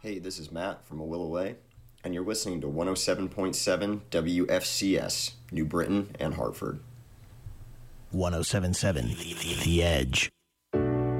Hey, this is Matt from A Will Away, and you're listening to 107.7 WFCS, New Britain and Hartford. 107.7 The Edge.